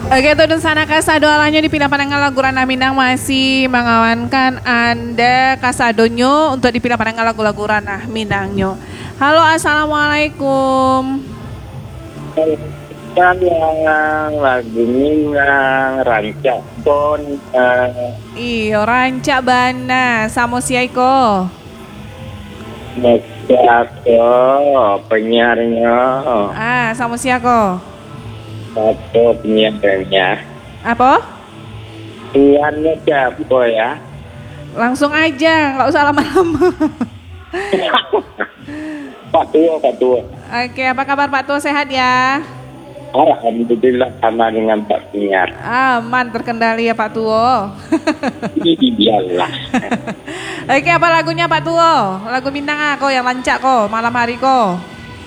Oke, tudun sana kasadoalanyo dipindah pandangan lagu Ranah Minang masih mengawankan Anda kasadonyo untuk dipindah pandangan lagu-lagu Ranah Minangnya. Halo, assalamualaikum. Kan yang lagu Minang rancak pon Iyo, rancak bana samo siaiko. Siapa penyiarnya? Samo siako. Satu penyiarnya. Apa? Tuannya siapa ya? Langsung aja, nggak usah lama-lama. Pak Tua. Oke, apa kabar Pak Tua, sehat ya? Alhamdulillah sama dengan Pak Penyiar. Aman, terkendali ya Pak Tuo. Iyalah. Oke, apa lagunya Pak Tuo? Lagu Minang aku yang lancak kok, malam hari kok.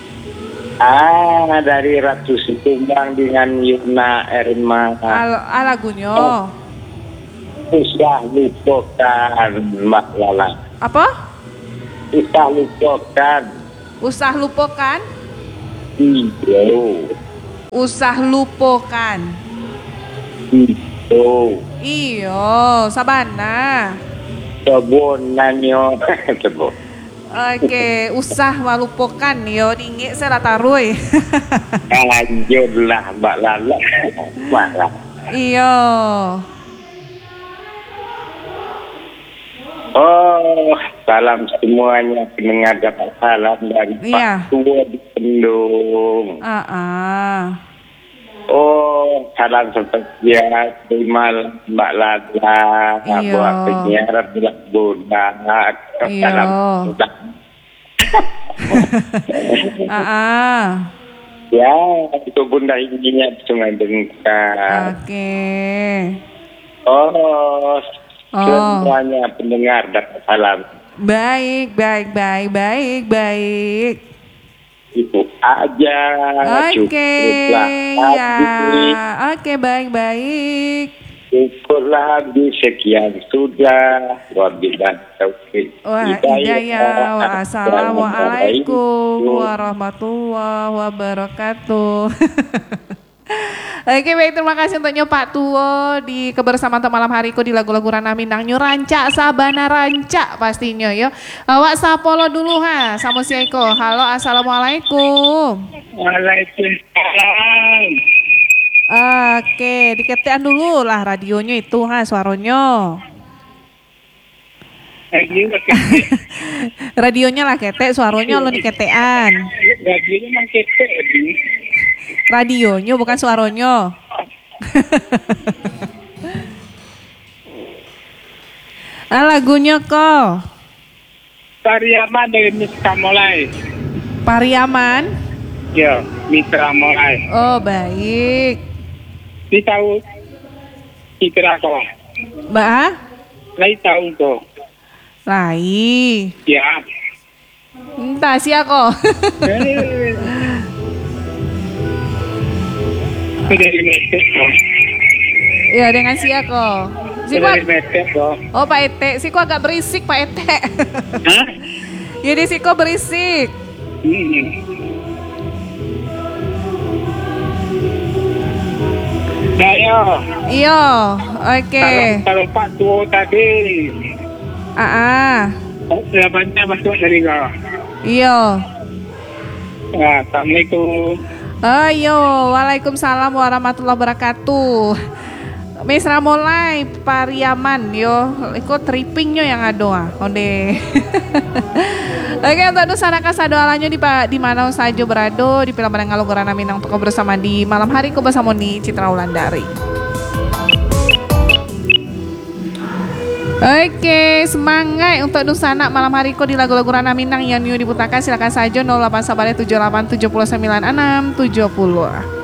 Dari Ratu Situmbang dengan Yuna Erma. Lagunya. Usah lupakan Mbak Lala. Apa? Usah lupakan. Usah lupakan? Iya. Usah lupakan. Iyo, sabana. Sebonannya sebon. Oke, usah malupokan yo dingin saya taruh. Lanjutlah Mbak Lala. Mbak Lala. Iyo. Oh, salam semuanya pendengar dapat salam dari Pak Tua di Kendung. Oh, salam spesial terima Mbak Lala, buat penyiar bilang Bunda. Salam Bunda. Ya, itu Bunda ininya Sungai Bengkak. Oke. Oh, semuanya pendengar dapat salam. Baik. Itu aja. Oke, ya. Oke, baik. Syukurlah sekian sudah. Wabillahi taufiq. Hidayah. Wassalamualaikum warahmatullahi wabarakatuh. Oke, baik, terima kasih untuknya Pak Tuo di kebersamaan malam hariku di lagu-lagu Ranah Minang nyo rancak sabana rancak pastinya yo. Awak sapolo dulu sama si Eko. Halo, assalamualaikum. Waalaikumsalam. Oke, diketekan dulu lah radionya itu suaranya. Radionya lah ketek, suaranya lo diketekan. Radionya mah ketek. Radionya bukan suaranya. Lagunya kok. Pariaman dari Mitra Molai. Pariaman? Ya, Mitra Molai. Oh, baik. Tahu Mitra kok. Mbak? Lai tahu kok. Lai. Ya. Entah sih aku. Ya dengan si aku. Oh Pak Ete, siku agak berisik Pak Ete. Hah? Jadi siku berisik. Iya, oke. Kalau Pak Tuo tadi. Jawabannya masuk dari kau. Iya. Assalamualaikum. Ayo, waalaikumsalam warahmatullahi wabarakatuh. Mesra mulai Pariaman yo, ikut trippingnya yang ada onde. Oke, untuk sana kasadoalannya di mana saja berado di film Pandangan Lagu Ranah Minang untuk bersama di malam hari ku bersama ni Citra Wulandari. Oke, semangat untuk Nusana malam hariku di lagu-lagu Ranah Minang yang new diputarkan. Silakan saja 08 78 78 79 6 70.